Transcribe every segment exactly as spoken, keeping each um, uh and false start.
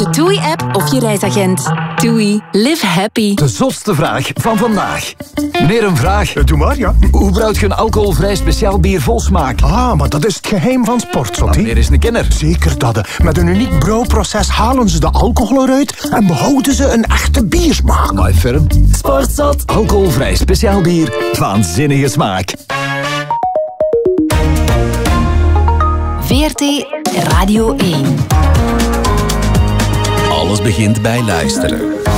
de TUI-app of je reisagent. TUI. Live happy. De zotste vraag van vandaag. Meneer, een vraag. Doe maar, ja. Hoe brouwt je een alcoholvrij speciaal bier vol smaak? Ah, maar dat is het geheim van Sportzot, Nou, hè? meneer is een kenner. Zeker dat. Met een uniek brouwproces halen ze de alcohol eruit en behouden ze een echte biersmaak. My firm. Sportzot. Alcoholvrij speciaal bier. Waanzinnige smaak. V R T Radio één. Alles begint bij luisteren.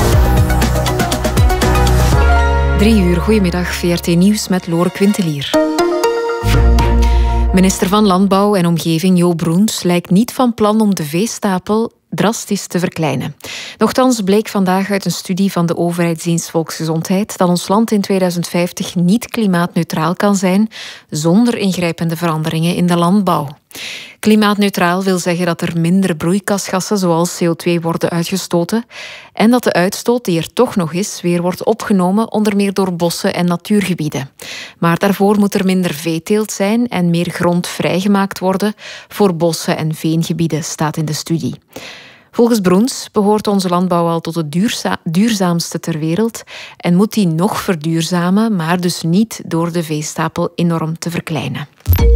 Drie uur, goedemiddag, V R T Nieuws met Lore Quintelier. Minister van Landbouw en Omgeving Jo Broens lijkt niet van plan om de veestapel drastisch te verkleinen. Nochtans bleek vandaag uit een studie van de Overheidsdienst Volksgezondheid dat ons land in tweeduizend vijftig niet klimaatneutraal kan zijn zonder ingrijpende veranderingen in de landbouw. Klimaatneutraal wil zeggen dat er minder broeikasgassen zoals C O twee worden uitgestoten en dat de uitstoot die er toch nog is weer wordt opgenomen onder meer door bossen en natuurgebieden. Maar daarvoor moet er minder veeteelt zijn en meer grond vrijgemaakt worden voor bossen en veengebieden, staat in de studie. Volgens Broens behoort onze landbouw al tot de duurza- duurzaamste ter wereld en moet die nog verduurzamen, maar dus niet door de veestapel enorm te verkleinen.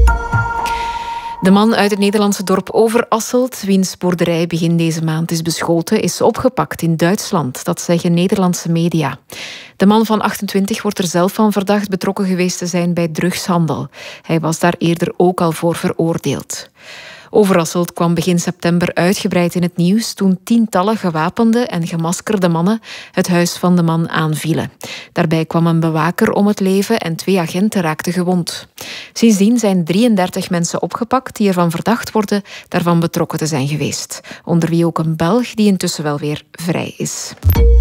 De man uit het Nederlandse dorp Overasselt, wiens boerderij begin deze maand is beschoten, is opgepakt in Duitsland. Dat zeggen Nederlandse media. De man van achtentwintig wordt er zelf van verdacht betrokken geweest te zijn bij drugshandel. Hij was daar eerder ook al voor veroordeeld. Overasselt kwam begin september uitgebreid in het nieuws toen tientallen gewapende en gemaskerde mannen het huis van de man aanvielen. Daarbij kwam een bewaker om het leven en twee agenten raakten gewond. Sindsdien zijn drieëndertig mensen opgepakt die ervan verdacht worden daarvan betrokken te zijn geweest. Onder wie ook een Belg die intussen wel weer vrij is.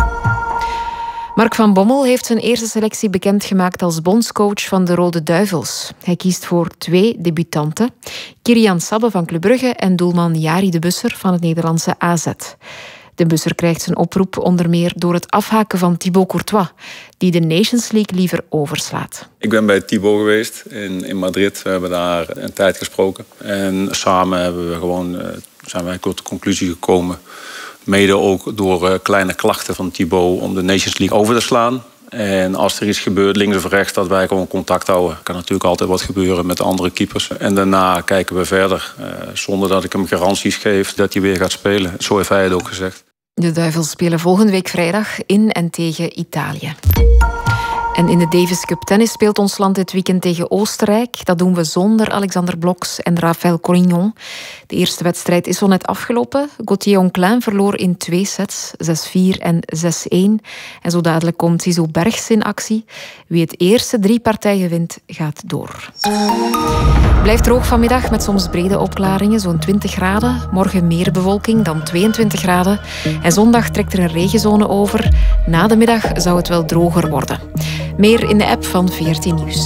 Mark van Bommel heeft zijn eerste selectie bekendgemaakt als bondscoach van de Rode Duivels. Hij kiest voor twee debutanten, Kirian Sabbe van Club Brugge en doelman Jari de Busser van het Nederlandse A Z. De Busser krijgt zijn oproep onder meer door het afhaken van Thibaut Courtois, die de Nations League liever overslaat. Ik ben bij Thibaut geweest in, in Madrid. We hebben daar een tijd gesproken. En samen hebben we gewoon, zijn wij tot de conclusie gekomen, mede ook door uh, kleine klachten van Thibaut, om de Nations League over te slaan. En als er iets gebeurt, links of rechts, dat wij gewoon contact houden. Er kan natuurlijk altijd wat gebeuren met de andere keepers. En daarna kijken we verder, uh, zonder dat ik hem garanties geef dat hij weer gaat spelen. Zo heeft hij het ook gezegd. De Duivels spelen volgende week vrijdag in en tegen Italië. En in de Davis Cup tennis speelt ons land dit weekend tegen Oostenrijk. Dat doen we zonder Alexander Bloks en Raphaël Corignon. De eerste wedstrijd is al net afgelopen. Gauthier Onclin verloor in twee sets, zes vier en zes een. En zo dadelijk komt Zizou Bergs in actie. Wie het eerste drie partijen wint, gaat door. Blijft droog vanmiddag met soms brede opklaringen, zo'n twintig graden. Morgen meer bewolking, dan tweeëntwintig graden. En zondag trekt er een regenzone over. Na de middag zou het wel droger worden. Meer in de app van V R T Nieuws.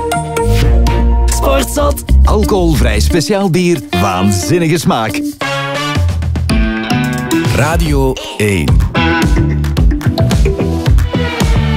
Sportzot. Alcoholvrij speciaal bier. Waanzinnige smaak. Radio één.